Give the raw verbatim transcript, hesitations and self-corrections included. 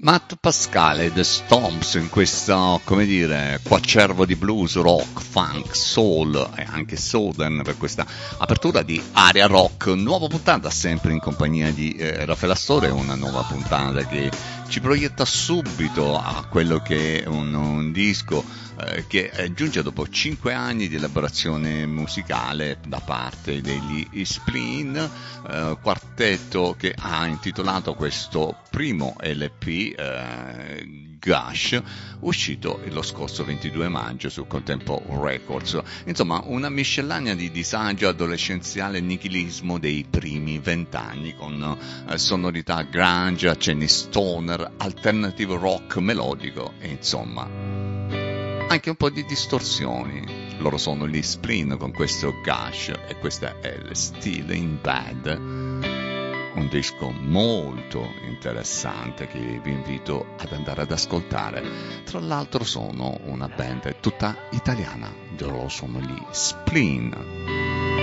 Matt Pascale, The Stomps, in questo, come dire, quacervo di blues, rock, funk, soul e anche southern per questa apertura di Area Rock, nuova puntata sempre in compagnia di eh, Raffaele Astore, una nuova puntata che ci proietta subito a quello che è un, un disco eh, che giunge dopo cinque anni di elaborazione musicale da parte degli Spleen, eh, quartetto che ha intitolato questo primo L P eh, Gush, uscito lo scorso ventidue maggio su Contempo Records. Insomma, una miscellanea di disagio adolescenziale e nichilismo dei primi vent'anni, con eh, sonorità grunge, accenni stoner, alternative rock melodico e insomma anche un po' di distorsioni. Loro sono gli Spleen con questo Gush e questa è Still in Bed, un disco molto interessante che vi invito ad andare ad ascoltare. Tra l'altro sono una band tutta italiana, loro sono gli Spleen.